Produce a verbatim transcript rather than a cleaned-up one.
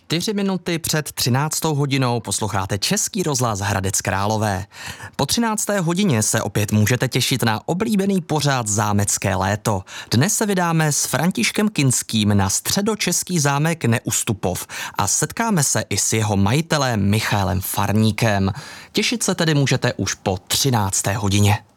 Čtyři minuty před třináctou hodinou posloucháte Český rozhlas Hradec Králové. Po třinácté hodině se opět můžete těšit na oblíbený pořad Zámecké léto. Dnes se vydáme s Františkem Kinským na středočeský zámek Neustupov a setkáme se i s jeho majitelem Michaelem Farníkem. Těšit se tedy můžete už po třinácté hodině.